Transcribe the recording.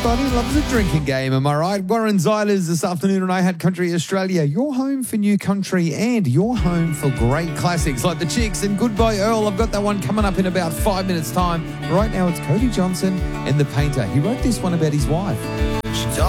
Everybody loves a drinking game, am I right? Warren Ziders this afternoon on I Had Country Australia. Your home for new country and your home for great classics like The Chicks and Goodbye Earl. I've got that one coming up in about 5 minutes' time. Right now it's Cody Johnson and The Painter. He wrote this one about his wife. She